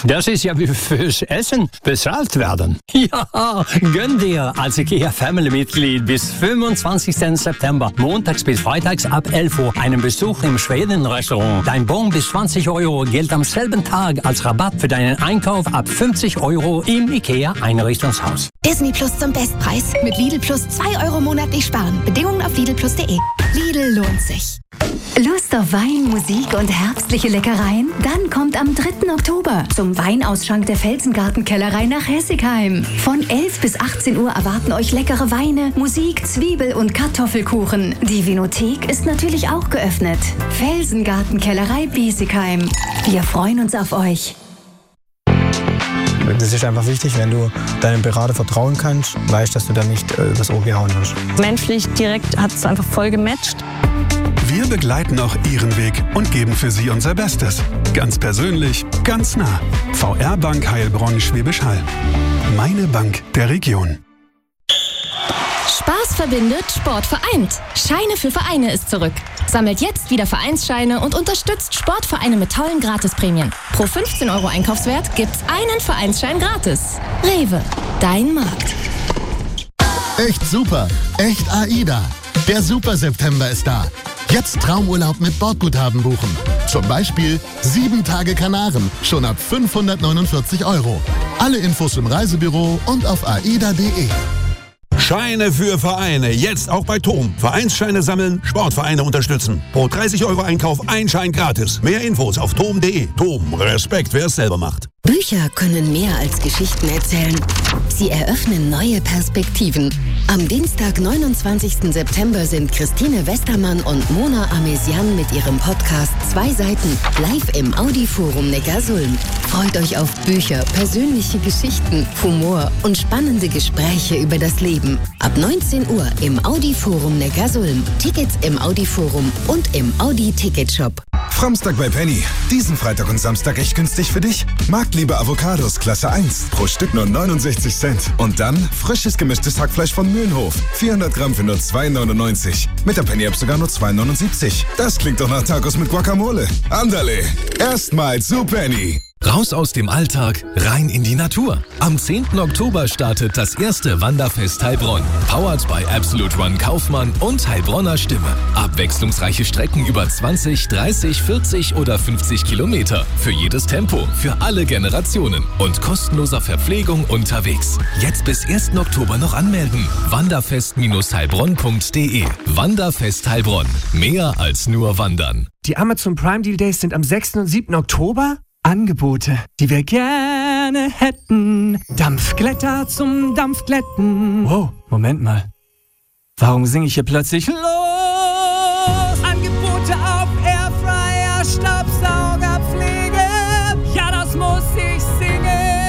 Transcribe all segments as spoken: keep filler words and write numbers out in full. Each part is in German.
Das ist ja wie fürs Essen bezahlt werden. Ja, gönn dir als IKEA Family-Mitglied bis fünfundzwanzigsten September, montags bis freitags ab elf Uhr, einen Besuch im Schweden-Restaurant. Dein Bon bis zwanzig Euro gilt am selben Tag als Rabatt für deinen Einkauf ab fünfzig Euro im IKEA-Einrichtungshaus. Disney Plus zum Bestpreis. Mit Lidl Plus zwei Euro monatlich sparen. Bedingungen auf lidl plus punkt de. Lidl lohnt sich. Lust auf Wein, Musik und herbstliche Leckereien? Dann kommt am dritten Oktober zum Weinausschank der Felsengarten-Kellerei nach Hessigheim. Von elf bis achtzehn Uhr erwarten euch leckere Weine, Musik, Zwiebel- und Kartoffelkuchen. Die Vinothek ist natürlich auch geöffnet. Felsengarten-Kellerei Biesigheim. Wir freuen uns auf euch. Das ist einfach wichtig, wenn du deinem Berater vertrauen kannst, weißt, dass du da nicht äh, das Ohr gehauen wirst. Menschlich direkt hat es einfach voll gematcht. Wir begleiten auch Ihren Weg und geben für Sie unser Bestes. Ganz persönlich, ganz nah. V R Bank Heilbronn-Schwäbisch Hall. Meine Bank der Region. Spaß verbindet, Sport vereint. Scheine für Vereine ist zurück. Sammelt jetzt wieder Vereinsscheine und unterstützt Sportvereine mit tollen Gratisprämien. Pro fünfzehn Euro Einkaufswert gibt's einen Vereinsschein gratis. Rewe, dein Markt. Echt super, echt AIDA. Der Super September ist da. Jetzt Traumurlaub mit Bordguthaben buchen. Zum Beispiel sieben Tage Kanaren, schon ab fünfhundertneunundvierzig Euro. Alle Infos im Reisebüro und auf aida punkt de. Scheine für Vereine, jetzt auch bei Tom. Vereinsscheine sammeln, Sportvereine unterstützen. Pro dreißig Euro Einkauf ein Schein gratis. Mehr Infos auf tom punkt de. Tom, Respekt, wer es selber macht. Bücher können mehr als Geschichten erzählen. Sie eröffnen neue Perspektiven. Am Dienstag, neunundzwanzigsten September sind Christine Westermann und Mona Amesian mit ihrem Podcast Zwei Seiten live im Audi-Forum Neckarsulm. Freut euch auf Bücher, persönliche Geschichten, Humor und spannende Gespräche über das Leben. Ab neunzehn Uhr im Audi-Forum Neckarsulm. Tickets im Audi-Forum und im Audi-Ticketshop. Framstag bei Penny. Diesen Freitag und Samstag echt günstig für dich. Marktliebe Avocados Klasse eins. Pro Stück nur neunundsechzig Cent. Und dann frisches gemischtes Hackfleisch von Mühlenhof. vierhundert Gramm für nur zwei neunundneunzig. Mit der Penny-App sogar nur zwei neunundsiebzig. Das klingt doch nach Tacos mit Guacamole. Andale. Erstmal zu Penny. Raus aus dem Alltag, rein in die Natur. Am zehnten Oktober startet das erste Wanderfest Heilbronn. Powered by Absolute One Kaufmann und Heilbronner Stimme. Abwechslungsreiche Strecken über zwanzig, dreißig, vierzig oder fünfzig Kilometer. Für jedes Tempo, für alle Generationen. Und kostenloser Verpflegung unterwegs. Jetzt bis ersten Oktober noch anmelden. wanderfest heilbronn punkt de. Wanderfest Heilbronn. Mehr als nur wandern. Die Amazon Prime Deal Days sind am sechsten und siebten Oktober. Angebote, die wir gerne hätten. Dampfglätter zum Dampfglätten. Wow, Moment mal. Warum singe ich hier plötzlich los? Angebote auf Airfryer, Staubsaugerpflege. Ja, das muss ich singen.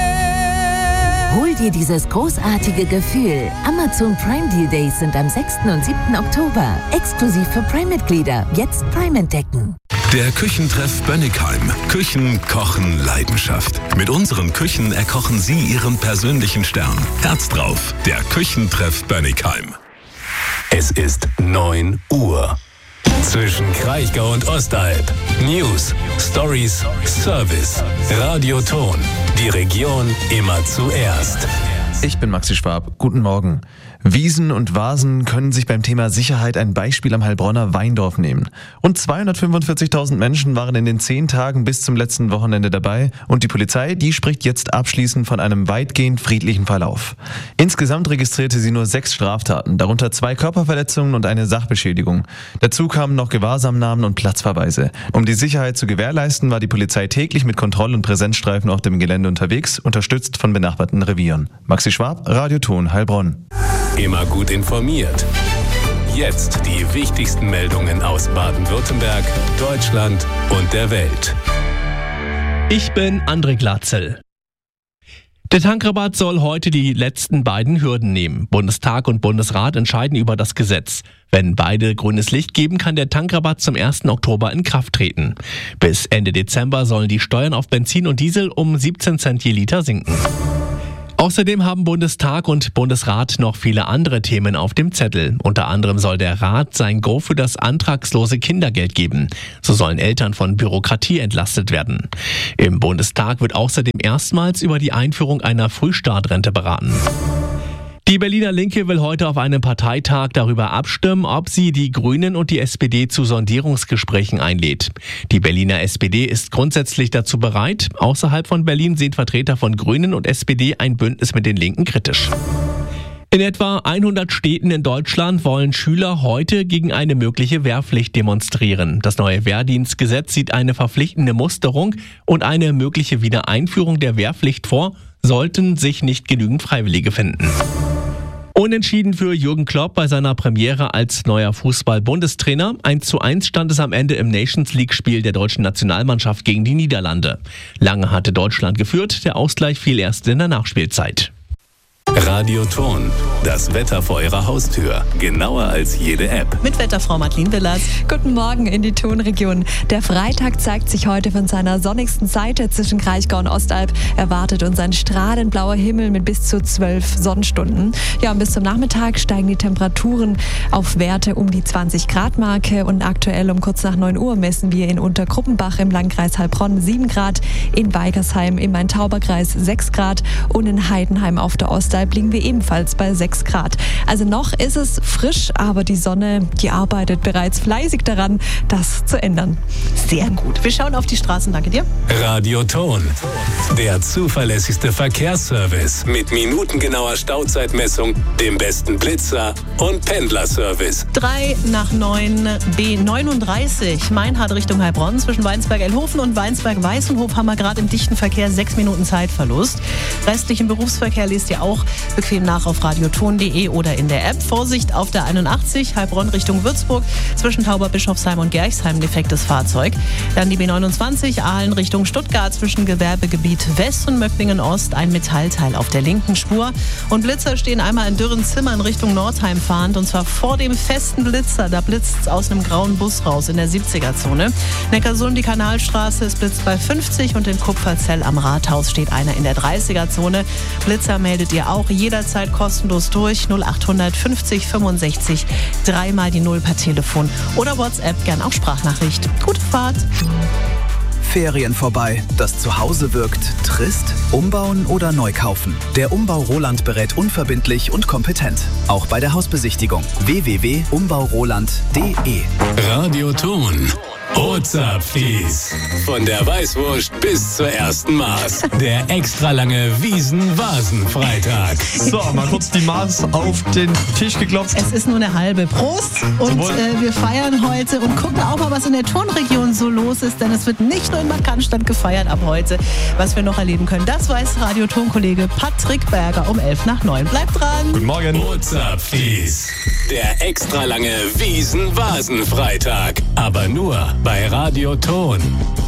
Hol dir dieses großartige Gefühl. Amazon Prime Deal Days sind am sechsten und siebten Oktober. Exklusiv für Prime-Mitglieder. Jetzt Prime entdecken. Der Küchentreff Bönnigheim. Küchen, Kochen, Leidenschaft. Mit unseren Küchen erkochen Sie Ihren persönlichen Stern. Herz drauf. Der Küchentreff Bönnigheim. Es ist neun Uhr. Zwischen Kraichgau und Osterhalb. News, Stories, Service. Radioton. Die Region immer zuerst. Ich bin Maxi Schwab. Guten Morgen. Wiesen und Vasen können sich beim Thema Sicherheit ein Beispiel am Heilbronner Weindorf nehmen. Rund zweihundertfünfundvierzigtausend Menschen waren in den zehn Tagen bis zum letzten Wochenende dabei und die Polizei, die spricht jetzt abschließend von einem weitgehend friedlichen Verlauf. Insgesamt registrierte sie nur sechs Straftaten, darunter zwei Körperverletzungen und eine Sachbeschädigung. Dazu kamen noch Gewahrsamnahmen und Platzverweise. Um die Sicherheit zu gewährleisten, war die Polizei täglich mit Kontroll- und Präsenzstreifen auf dem Gelände unterwegs, unterstützt von benachbarten Revieren. Maxi Schwab, Radioton, Heilbronn. Immer gut informiert. Jetzt die wichtigsten Meldungen aus Baden-Württemberg, Deutschland und der Welt. Ich bin André Glatzel. Der Tankrabatt soll heute die letzten beiden Hürden nehmen. Bundestag und Bundesrat entscheiden über das Gesetz. Wenn beide grünes Licht geben, kann der Tankrabatt zum ersten Oktober in Kraft treten. Bis Ende Dezember sollen die Steuern auf Benzin und Diesel um siebzehn Cent je Liter sinken. Außerdem haben Bundestag und Bundesrat noch viele andere Themen auf dem Zettel. Unter anderem soll der Rat sein Go für das antragslose Kindergeld geben. So sollen Eltern von Bürokratie entlastet werden. Im Bundestag wird außerdem erstmals über die Einführung einer Frühstartrente beraten. Die Berliner Linke will heute auf einem Parteitag darüber abstimmen, ob sie die Grünen und die S P D zu Sondierungsgesprächen einlädt. Die Berliner S P D ist grundsätzlich dazu bereit. Außerhalb von Berlin sehen Vertreter von Grünen und S P D ein Bündnis mit den Linken kritisch. In etwa hundert Städten in Deutschland wollen Schüler heute gegen eine mögliche Wehrpflicht demonstrieren. Das neue Wehrdienstgesetz sieht eine verpflichtende Musterung und eine mögliche Wiedereinführung der Wehrpflicht vor, sollten sich nicht genügend Freiwillige finden. Unentschieden für Jürgen Klopp bei seiner Premiere als neuer Fußball-Bundestrainer. eins zu eins stand es am Ende im Nations-League-Spiel der deutschen Nationalmannschaft gegen die Niederlande. Lange hatte Deutschland geführt, der Ausgleich fiel erst in der Nachspielzeit. Radio Ton, das Wetter vor Ihrer Haustür. Genauer als jede App. Mit Wetterfrau Madeleine Willers. Guten Morgen in die Tonregion. Der Freitag zeigt sich heute von seiner sonnigsten Seite. Zwischen Kraichgau und Ostalb erwartet uns ein strahlend blauer Himmel mit bis zu zwölf Sonnenstunden. Ja, und bis zum Nachmittag steigen die Temperaturen auf Werte um die zwanzig Grad Marke. Und aktuell um kurz nach neun Uhr messen wir in Unterkruppenbach im Landkreis Heilbronn sieben Grad, in Weigersheim im Main-Tauber-Kreis sechs Grad und in Heidenheim auf der Ostalb liegen wir ebenfalls bei sechs Grad. Also noch ist es frisch, aber die Sonne, die arbeitet bereits fleißig daran, das zu ändern. Sehr gut. Wir schauen auf die Straßen. Danke dir. Radio Ton, der zuverlässigste Verkehrsservice mit minutengenauer Stauzeitmessung, dem besten Blitzer und Pendlerservice. Drei nach neun, B neununddreißig, Meinhard Richtung Heilbronn. Zwischen Weinsberg-Elhofen und Weinsberg-Weißenhof haben wir gerade im dichten Verkehr sechs Minuten Zeitverlust. Restlichen Berufsverkehr liest ihr auch bequem nach auf radioton punkt de oder in der App. Vorsicht auf der einundachtzig, Heilbronn Richtung Würzburg, zwischen Tauberbischofsheim und Gerchsheim defektes Fahrzeug. Dann die B neunundzwanzig, Aalen Richtung Stuttgart, zwischen Gewerbegebiet West und Möcklingen Ost, ein Metallteil auf der linken Spur. Und Blitzer stehen einmal in Dürrenzimmern Richtung Nordheim fahrend, und zwar vor dem festen Blitzer. Da blitzt es aus einem grauen Bus raus in der siebziger-Zone. Neckarsulm, die Kanalstraße, es blitzt bei fünfzig und in Kupferzell am Rathaus steht einer in der dreißiger-Zone. Blitzer meldet ihr auch jederzeit kostenlos durch. null acht hundert fünfzig fünfundsechzig, dreimal die Null per Telefon oder WhatsApp, gern auch Sprachnachricht. Gute Fahrt. Ferien vorbei, das Zuhause wirkt, trist, umbauen oder neu kaufen. Der Umbau Roland berät unverbindlich und kompetent. Auch bei der Hausbesichtigung. w w w punkt umbau roland punkt de. Radio Ton. Ozapfis. Von der Weißwurst bis zur ersten Maß. Der extra lange Wiesen-Vasen-Freitag. So, mal kurz die Maß auf den Tisch geklopft. Es ist nur eine halbe. Prost! Und äh, wir feiern heute und gucken auch mal, was in der Tonregion so los ist, denn es wird nicht nur in Bad Cannstatt gefeiert ab heute, was wir noch erleben können. Das weiß Radio-Ton-Kollege Patrick Berger um elf nach neun. Bleibt dran! Guten Morgen! Ozapfis. Der extra lange Wiesen-Vasen-Freitag. Aber nur bei Radio Ton.